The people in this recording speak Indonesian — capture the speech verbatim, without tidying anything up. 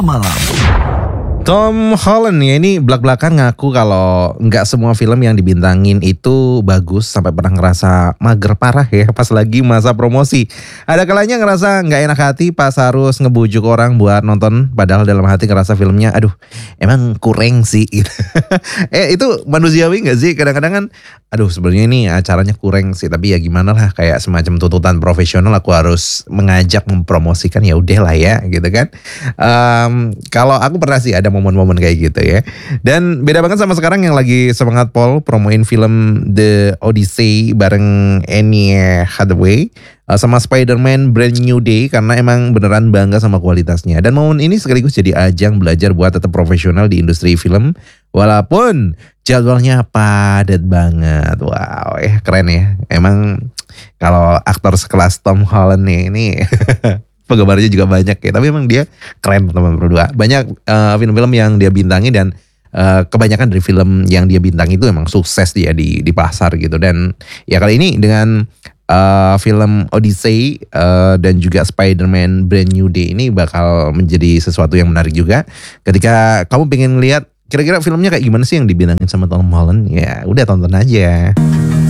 Malam. Tom Holland ya ini belak-belakan ngaku kalau nggak semua film yang dibintangin itu bagus sampai pernah ngerasa mager parah ya pas lagi masa promosi. Ada kalanya ngerasa nggak enak hati pas harus ngebujuk orang buat nonton padahal dalam hati ngerasa filmnya aduh emang kurang sih. eh itu manusiawi nggak sih kadang-kadang kan aduh sebenarnya ini acaranya kurang sih tapi ya gimana lah kayak semacam tuntutan profesional aku harus mengajak mempromosikan ya udah lah ya gitu kan. Um, kalau aku pernah sih ada momen-momen kayak gitu ya. Dan beda banget sama sekarang yang lagi semangat Paul promoin film The Odyssey bareng Annie Hathaway uh, sama Spider-Man Brand New Day karena emang beneran bangga sama kualitasnya. Dan momen ini sekaligus jadi ajang belajar buat tetap profesional di industri film walaupun jadwalnya padat banget. Wow, eh keren ya. Emang kalau aktor sekelas Tom Holland nih ini penggemarnya juga banyak ya. Tapi emang dia keren teman-teman berdua. Banyak uh, film-film yang dia bintangi dan uh, kebanyakan dari film yang dia bintangi itu emang sukses dia di di pasar gitu. Dan ya kali ini dengan uh, film Odyssey uh, dan juga Spider-Man Brand New Day ini bakal menjadi sesuatu yang menarik juga. Ketika kamu pengen lihat kira-kira filmnya kayak gimana sih yang dibintangin sama Tom Holland, ya udah tonton aja.